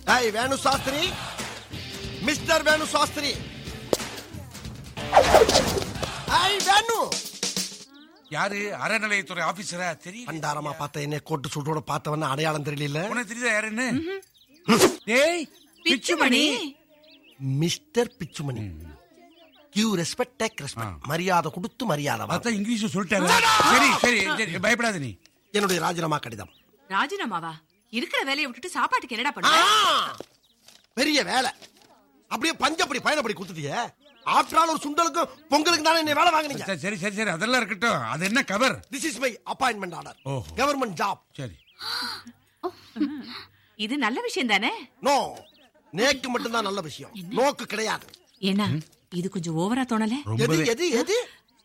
ஏய் வேணு சாஸ்திரி, மிஸ்டர் வேணு சாஸ்திரி. ஏய் வேணு. யாரு? அறநிலையத்துறை ஆபீசரா? தெரியும். பண்டாரமா பார்த்த என்ன கோட்டு சூட்டோட பார்த்தவன அடையாளம் தெரியல. உனக்கு தெரியுதா யாருன்னு? ஏய் Pichumani. Mister Pichumani. Give respect, take respect. மரியாதை கொடுத்து மரியாதை. பார்த்தா இங்கிலீஷ் சொல்லிட்டாரு. சரி சரி சரி, பயப்படாத நீ. என்னுடைய ராஜினாமா கடிதம். ராஜினாமாவா? இருக்கிற வேலையை விட்டுட்டு சாப்பாட்டுக்கு என்னடா பண்ண? பெரிய வேலை. அப்படியே பஞ்சப்படி பயணப்படி கொடுத்துட்டியே. ஆஃப்டர் ஆல் ஒரு சுண்டலுக்கு பொங்கலுக்கு தானே என்ன வேலை வாங்குனீங்க. சரி சரி சரி, அதெல்லாம் இருக்கட்டும். அது என்ன cover? This is my appointment order. ஓஹோ. Government job. சரி. இது நல்ல விஷயம் தானே? நோ, நேக்கு மட்டும்தான் நல்ல விஷயம், நோக்கு கிடையாது. ஏன்னா இது கொஞ்சம் ஓவரா தோணல? எது எது எது?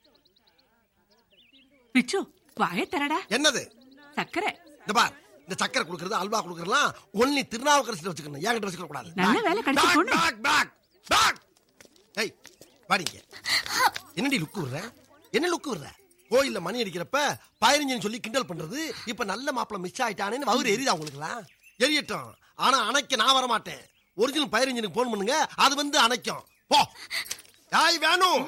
பிச்சு வாய தரடா. என்னது? சக்கரை. இந்த பார், இந்த சக்கரை குடுக்கறது அல்வா குடுக்கறலாம் ஒன்லி திருநாவுக்கரசு வச்சுக்கணும், என்கிட்ட வச்சுக்க கூடாது. நல்ல வேலை கிடைச்சு போடு. ஏய் வாடிங்க. என்னடி லுக்கு விடுற? என்ன லுக்கு விடுற? கோயில்ல மணி அடிக்கிறப்ப 15 சொல்லி கிண்டல் பண்றது, இப்ப நல்ல மாப்பிள்ள மிஸ் ஆயிட்டானேன்னு வவுறு எரியுதா உங்களுக்குலாம்? எரியட்டும், ஆனா அணைக்க நான் வர மாட்டேன். ஒரிஜினல் 15 போன் பண்ணுங்க, அது வந்து அணைக்கும். போ. யாய் வேணும்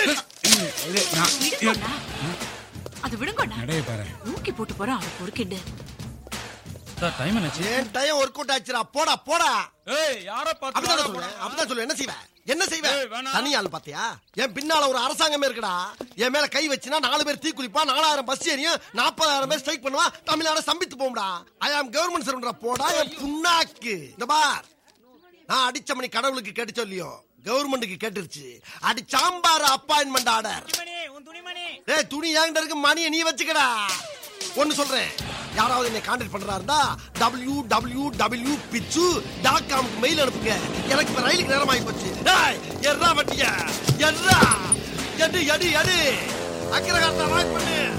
அது விடுங்கடா. நடைய பாரு. ஊக்கி போட்டு போறான் அவ பொறுக்கிண்டு. சார் டைம் என்னாச்சு? ஏன் டைம் ஒர்க் அவுட் ஆச்சுடா. போடா போடா. ஏய் யார பாத்து? அப்படிதான் சொல்லு. என்ன செய்வ? என்ன செய்வ? தனி ஆள் பாத்தியா? என் பின்னால ஒரு அரசாங்கமே இருக்குடா. என் மேல கை வச்சுனா 4 பேர் தீ குளிப்பா, 4000 பஸ் ஏறியும், 40,000 பேர் ஸ்ட்ரைக் பண்ணுவா, தமிழ்நாடு சம்பித்து போம்டா. ஐ ஆம் கவர்மெண்ட் சர்வன்டா. போடா என் புண்ணாக்கு. இந்த பார், நான் அடிச்ச மணி கடவுளுக்கு கேட்டு சொல்லியோ, கவர்மெண்ட்டுக்கு கேட்டுருச்சு. அடி சாம்பார் அப்பாயின்மெண்ட் ஆர்டர். ஏய் துணி என்கிட்ட இருக்கு, மணியை நீ வச்சுக்கடா. ஒன்னு சொல்றேன், யாராவது என்னை கான்டாக்ட் பண்றா இருந்தா www.pitchu.com மெயில் அனுப்புங்க. எனக்கு இப்ப ரயிலுக்கு நேரம் ஆகி போச்சு. எர்ரா வட்டியா, எர்ரா எடு எடு எடு. அக்கிரகாரத்தை வாய்ப்பு பண்ணு.